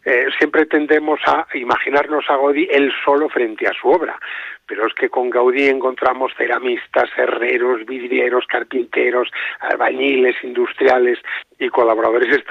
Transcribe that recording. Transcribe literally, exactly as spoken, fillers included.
eh, siempre tendemos a imaginarnos a Gaudí él solo frente a su obra, pero es que con Gaudí encontramos ceramistas, herreros, vidrieros, carpinteros, albañiles, industriales y colaboradores